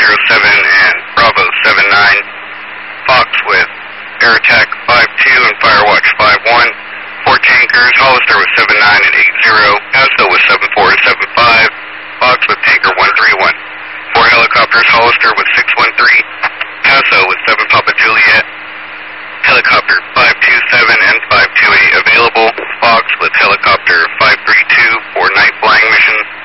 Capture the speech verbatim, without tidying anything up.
zero seven and Bravo seven nine. Fox with Air Attack five two and Firewatch five one. Four tankers, Hollister with seven nine and eight zero. Paso with seven four and seven five. Fox with Tanker one three one. Four helicopters, Hollister with six one three. Paso with seven Papa Juliet. Helicopter five two seven and five two eight available. Fox with helicopter five three two for night flying mission.